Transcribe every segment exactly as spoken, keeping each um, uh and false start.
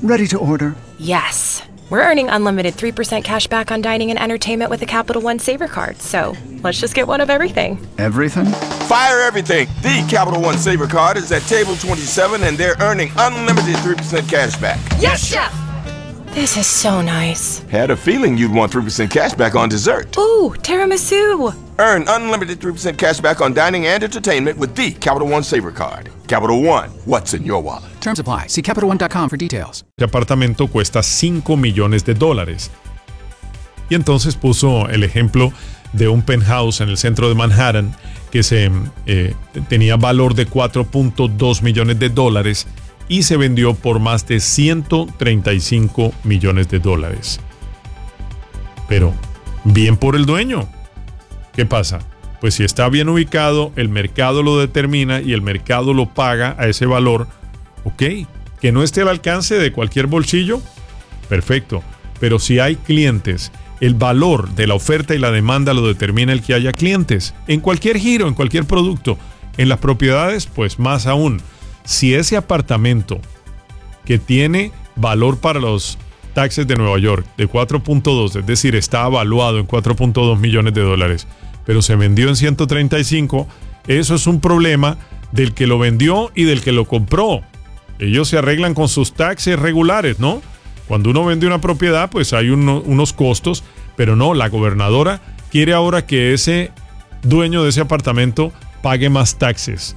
Ready to order. Yes. We're earning unlimited three percent cash back on dining and entertainment with the Capital One Saver Card. So let's just get one of everything. Everything? Fire everything. The Capital One Saver Card is at table twenty-seven, and they're earning unlimited three percent cash back. Yes, Chef! This is so nice. Had a feeling you'd want three percent cash back on dessert. Ooh, tiramisu. Earn unlimited three percent cash back on dining and entertainment with the Capital One Saver Card. Capital One, what's in your wallet? Terms apply. See Capital One dot com for details. Este apartamento cuesta cinco millones de dólares. Y entonces puso el ejemplo de un penthouse en el centro de Manhattan que se, eh, tenía valor de cuatro punto dos millones de dólares y se vendió por más de ciento treinta y cinco millones de dólares. Pero, bien por el dueño. ¿Qué pasa? Pues si está bien ubicado, el mercado lo determina y el mercado lo paga a ese valor. Ok, que no esté al alcance de cualquier bolsillo, perfecto. Pero si hay clientes, el valor de la oferta y la demanda lo determina el que haya clientes. En cualquier giro, en cualquier producto. En las propiedades, pues más aún. Si ese apartamento que tiene valor para los taxes de Nueva York de cuatro punto dos, es decir, está evaluado en cuatro punto dos millones de dólares, pero se vendió en ciento treinta y cinco, eso es un problema del que lo vendió y del que lo compró. Ellos se arreglan con sus taxes regulares, ¿no? Cuando uno vende una propiedad, pues hay uno, unos costos, pero no, la gobernadora quiere ahora que ese dueño de ese apartamento pague más taxes.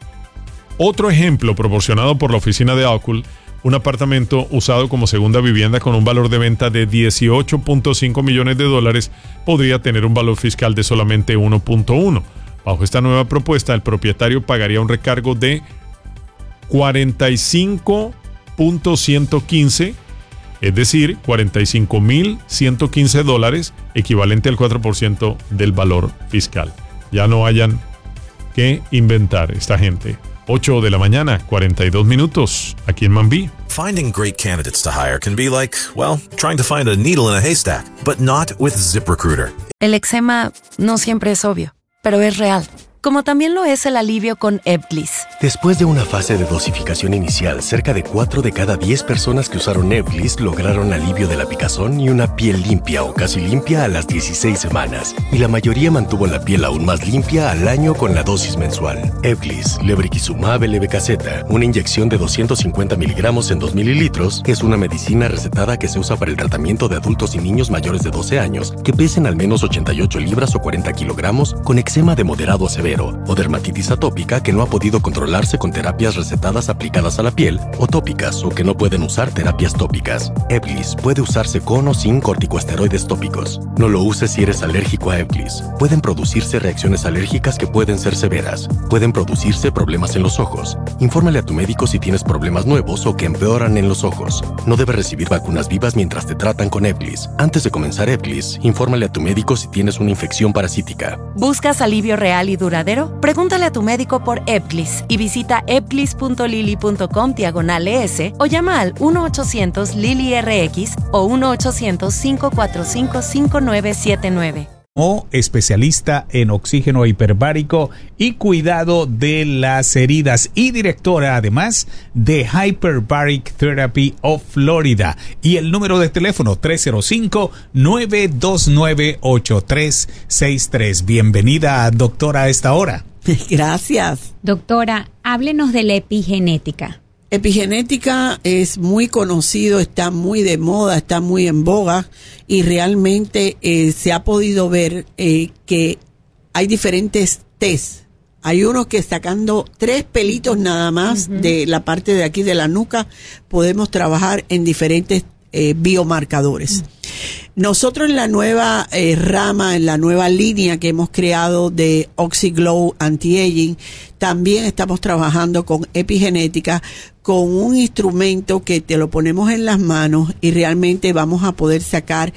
Otro ejemplo proporcionado por la oficina de Ocul, un apartamento usado como segunda vivienda con un valor de venta de dieciocho punto cinco millones de dólares podría tener un valor fiscal de solamente uno punto uno. Bajo esta nueva propuesta, el propietario pagaría un recargo de cuarenta y cinco punto ciento quince, es decir, cuarenta y cinco mil ciento quince dólares, equivalente al cuatro por ciento del valor fiscal. Ya no hayan que inventar esta gente. ocho de la mañana, cuarenta y dos minutos, aquí en Mambí. Finding great candidates to hire can be like, well, trying to find a needle in a haystack, but not with ZipRecruiter. El eczema no siempre es obvio, pero es real. Como también lo es el alivio con Ebglyss. Después de una fase de dosificación inicial, cerca de cuatro de cada diez personas que usaron Ebglyss lograron alivio de la picazón y una piel limpia o casi limpia a las dieciséis semanas. Y la mayoría mantuvo la piel aún más limpia al año con la dosis mensual. Ebglyss, lebrikizumab levetaceta, una inyección de doscientos cincuenta miligramos en dos mililitros, es una medicina recetada que se usa para el tratamiento de adultos y niños mayores de doce años que pesen al menos ochenta y ocho libras o cuarenta kilogramos con eczema de moderado a severo o dermatitis atópica que no ha podido controlarse con terapias recetadas aplicadas a la piel o tópicas o que no pueden usar terapias tópicas. Ebglyss puede usarse con o sin corticosteroides tópicos. No lo uses si eres alérgico a Ebglyss. Pueden producirse reacciones alérgicas que pueden ser severas. Pueden producirse problemas en los ojos. Infórmale a tu médico si tienes problemas nuevos o que empeoran en los ojos. No debes recibir vacunas vivas mientras te tratan con Ebglyss. Antes de comenzar Ebglyss, infórmale a tu médico si tienes una infección parasítica. ¿Buscas alivio real y duradero? Pregúntale a tu médico por Ebglyss y visita ebglyss punto lily punto com diagonal es o llama al uno ochocientos lily R X o uno ochocientos cinco cuatro cinco cinco nueve siete nueve. O especialista en oxígeno hiperbárico y cuidado de las heridas y directora además de Hyperbaric Therapy of Florida. Y el número de teléfono tres cero cinco, nueve dos nueve, ocho tres seis tres. Bienvenida, doctora, a esta hora. Gracias. Doctora, háblenos de la epigenética. Epigenética es muy conocido, está muy de moda, está muy en boga y realmente eh, se ha podido ver eh, que hay diferentes test. Hay unos que sacando tres pelitos nada más uh-huh. de la parte de aquí de la nuca podemos trabajar en diferentes eh, biomarcadores. Uh-huh. Nosotros en la nueva eh, rama, en la nueva línea que hemos creado de OxyGlow Anti-Aging, también estamos trabajando con epigenética, con un instrumento que te lo ponemos en las manos y realmente vamos a poder sacar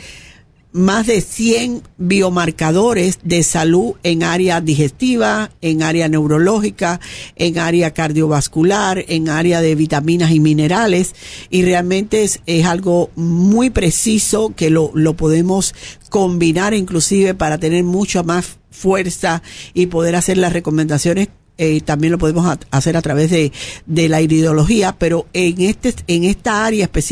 más de cien biomarcadores de salud en área digestiva, en área neurológica, en área cardiovascular, en área de vitaminas y minerales, y realmente es, es algo muy preciso que lo, lo podemos combinar inclusive para tener mucha más fuerza y poder hacer las recomendaciones. Eh, también lo podemos a, hacer a través de, de la iridología, pero en este en esta área específica